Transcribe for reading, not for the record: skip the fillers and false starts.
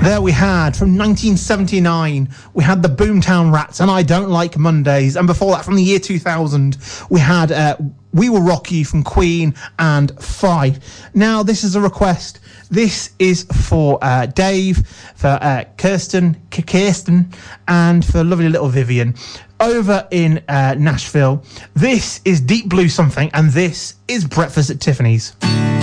There we had, from 1979, we had the Boomtown Rats and I Don't Like Mondays. And before that, from the year 2000, we had We Will Rock You from Queen and Five. Now, this is a request. This is for Dave, for Kirsten, and for lovely little Vivian over in Nashville. This is Deep Blue Something, and this is Breakfast at Tiffany's.